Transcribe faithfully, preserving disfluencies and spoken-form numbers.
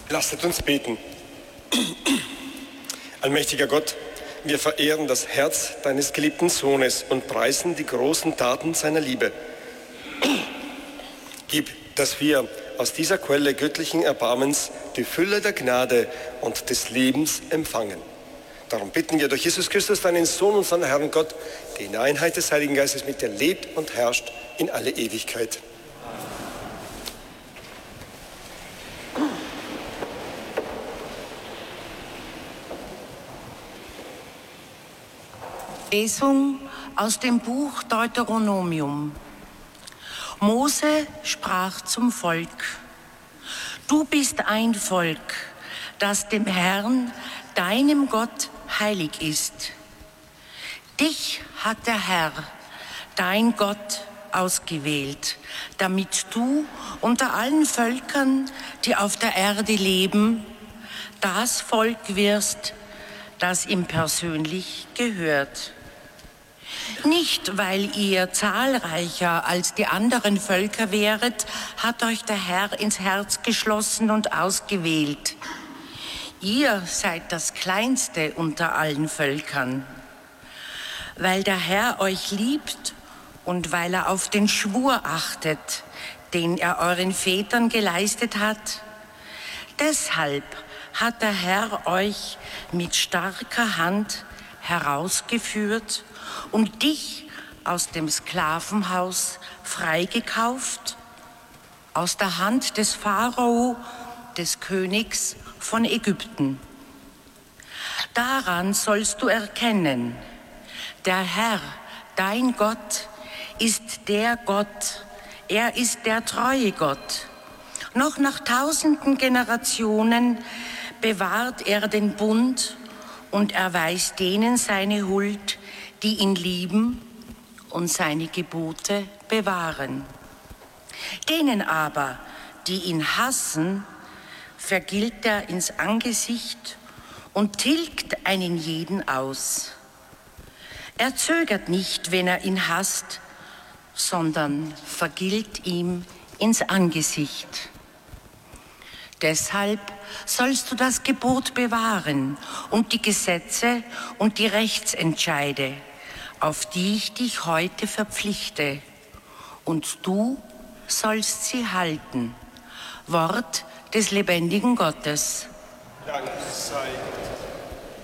Lasset uns beten. Allmächtiger Gott, wir verehren das Herz deines geliebten Sohnes und preisen die großen Taten seiner Liebe. Gib, dass wir aus dieser Quelle göttlichen Erbarmens die Fülle der Gnade und des Lebens empfangen. Darum bitten wir durch Jesus Christus, deinen Sohn, unseren Herrn Gott, die in Einheit des Heiligen Geistes mit dir lebt und herrscht in alle Ewigkeit. Lesung aus dem Buch Deuteronomium. Mose sprach zum Volk: Du bist ein Volk, das dem Herrn, deinem Gott, heilig ist. Dich hat der Herr, dein Gott, ausgewählt, damit du unter allen Völkern, die auf der Erde leben, das Volk wirst, das ihm persönlich gehört. Nicht, weil ihr zahlreicher als die anderen Völker wäret, hat euch der Herr ins Herz geschlossen und ausgewählt. Ihr seid das Kleinste unter allen Völkern. Weil der Herr euch liebt und weil er auf den Schwur achtet, den er euren Vätern geleistet hat, deshalb hat der Herr euch mit starker Hand herausgeführt und dich aus dem Sklavenhaus freigekauft, aus der Hand des Pharao, des Königs von Ägypten. Daran sollst du erkennen, der Herr, dein Gott, ist der Gott, er ist der treue Gott. Noch nach tausenden Generationen bewahrt er den Bund und erweist denen seine Huld, die ihn lieben und seine Gebote bewahren. Denen aber, die ihn hassen, vergilt er ins Angesicht und tilgt einen jeden aus. Er zögert nicht, wenn er ihn hasst, sondern vergilt ihm ins Angesicht. Deshalb sollst du das Gebot bewahren und die Gesetze und die Rechtsentscheide, auf die ich dich heute verpflichte, und du sollst sie halten. Wort des lebendigen Gottes. Dank sei Gott.